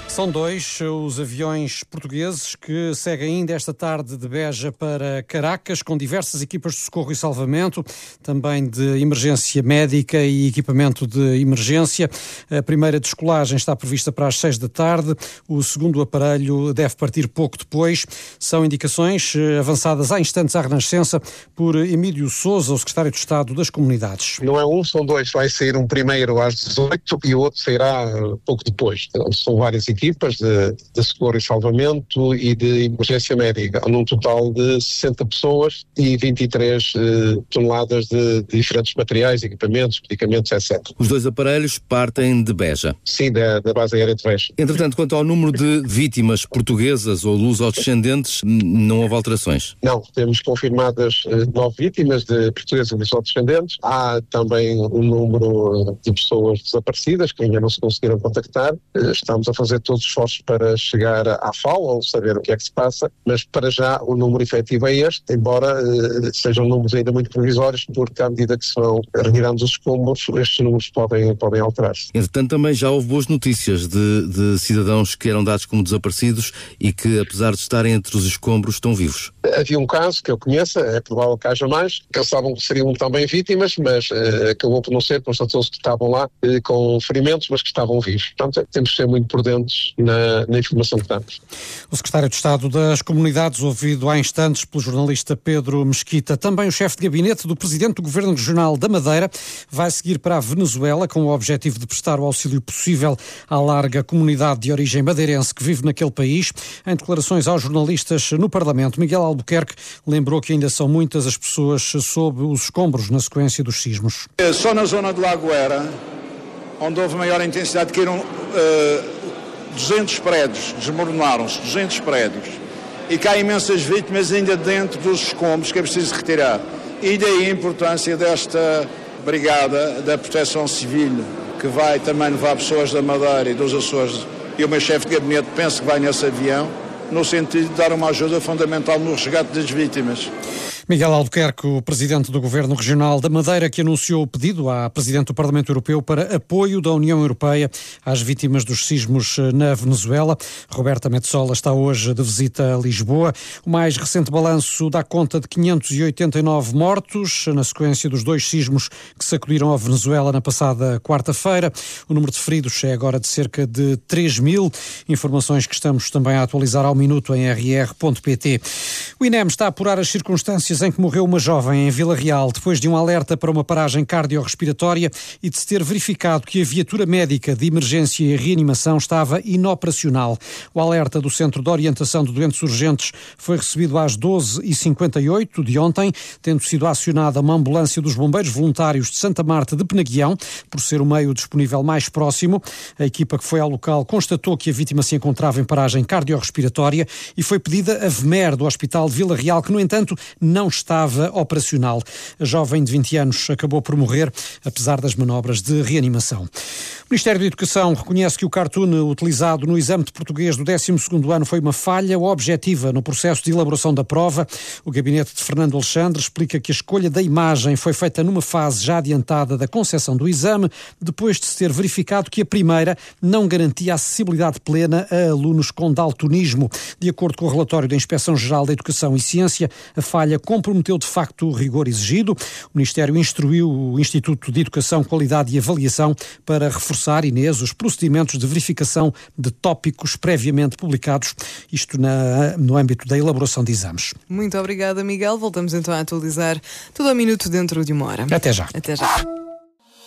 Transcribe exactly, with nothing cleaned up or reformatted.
São dois os aviões portugueses que seguem ainda esta tarde de Beja para Caracas, com diversas equipas de socorro e salvamento, também de emergência médica e equipamento de emergência. A primeira descolagem está prevista para as seis da tarde. O segundo aparelho deve partir pouco depois. São indicações avançadas há instantes à Renascença por Emílio Sousa, o secretário de Estado das Comunidades. Não é um, são dois. Vai sair um primeiro às dezoito e o outro sairá pouco depois. São várias equipas de, de socorro e salvamento e de emergência médica, num total de sessenta pessoas e vinte e três eh, toneladas de, de diferentes materiais, equipamentos, medicamentos, etcétera. Os dois aparelhos partem de Beja. Sim, da, da base aérea de Beja. Entretanto, quanto ao número de vítimas portuguesas ou luso-descendentes, não houve alterações? Não, temos confirmadas eh, nove vítimas de portugueses e luso-descendentes. Há também um número de pessoas desaparecidas que ainda não se conseguiram contactar. Eh, estamos a fazer todos os esforços para chegar à F A O ou saber o que é que se passa, mas para já o número efetivo é este, embora eh, sejam números ainda muito provisórios, porque à medida que se vão retirando os escombros, estes números podem, podem alterar-se. Entretanto, também já houve boas notícias de, de cidadãos que eram dados como desaparecidos e que, apesar de estarem entre os escombros, estão vivos. Havia um caso que eu conheça, é provável que haja mais, pensavam que seriam também vítimas, mas eh, acabou por não ser, constatou-se que estavam lá eh, com ferimentos, mas que estavam vivos. Portanto, temos que ser muito prudentes na, na informação que damos. O secretário de Estado das Comunidades, ouvido há instantes pelo jornalista Pedro Mesquita. Também o chefe de gabinete do presidente do Governo Regional da Madeira vai seguir para a Venezuela com o objetivo de prestar o auxílio possível à larga comunidade de origem madeirense que vive naquele país. Em declarações aos jornalistas no Parlamento, Miguel Albuquerque lembrou que ainda são muitas as pessoas sob os escombros na sequência dos sismos. Só na zona do Lagoeira, onde houve maior intensidade, caíram uh, duzentos prédios, desmoronaram-se duzentos prédios, e cá há imensas vítimas ainda dentro dos escombros que é preciso retirar. E daí a importância desta brigada da Proteção Civil, que vai também levar pessoas da Madeira e dos Açores, e o meu chefe de gabinete penso que vai nesse avião, no sentido de dar uma ajuda fundamental no resgate das vítimas. Miguel Albuquerque, o presidente do Governo Regional da Madeira, que anunciou o pedido à presidente do Parlamento Europeu para apoio da União Europeia às vítimas dos sismos na Venezuela. Roberta Metsola está hoje de visita a Lisboa. O mais recente balanço dá conta de quinhentos e oitenta e nove mortos na sequência dos dois sismos que sacudiram a Venezuela na passada quarta-feira. O número de feridos é agora de cerca de três mil. Informações que estamos também a atualizar ao minuto em r r ponto p t. O INEM está a apurar as circunstâncias em que morreu uma jovem em Vila Real depois de um alerta para uma paragem cardiorrespiratória e de se ter verificado que a viatura médica de emergência e reanimação estava inoperacional. O alerta do Centro de Orientação de Doentes Urgentes foi recebido às doze e cinquenta e oito de ontem, tendo sido acionada uma ambulância dos Bombeiros Voluntários de Santa Marta de Penaguião, por ser o meio disponível mais próximo. A equipa que foi ao local constatou que a vítima se encontrava em paragem cardiorrespiratória e foi pedida a V M E R do Hospital de Vila Real, que, no entanto, não estava operacional. A jovem de vinte anos acabou por morrer, apesar das manobras de reanimação. O Ministério da Educação reconhece que o cartoon utilizado no exame de português do décimo segundo ano foi uma falha objetiva no processo de elaboração da prova. O gabinete de Fernando Alexandre explica que a escolha da imagem foi feita numa fase já adiantada da concepção do exame, depois de se ter verificado que a primeira não garantia acessibilidade plena a alunos com daltonismo. De acordo com o relatório da Inspeção-Geral da Educação e Ciência, a falha comprometeu de facto o rigor exigido. O Ministério instruiu o Instituto de Educação, Qualidade e Avaliação para reforçar, Inês, os procedimentos de verificação de tópicos previamente publicados, isto na, no âmbito da elaboração de exames. Muito obrigada, Miguel. Voltamos então a atualizar tudo ao minuto dentro de uma hora. Até já. Até já.